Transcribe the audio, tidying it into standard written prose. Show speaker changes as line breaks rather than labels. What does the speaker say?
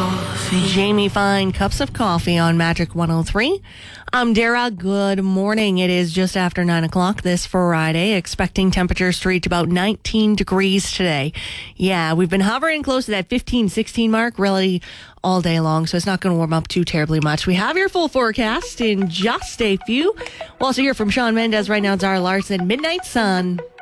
Jamie Fine, Cups of Coffee on Magic 103. I'm Dara. Good morning. It is just after 9 o'clock this Friday. Expecting temperatures to reach about 19 degrees today. Yeah, we've been hovering close to that 15, 16 mark really all day long, so it's not going to warm up too terribly much. We have your full forecast in just a few. We'll also hear from Sean Mendez right now. Zara Larson, Midnight Sun.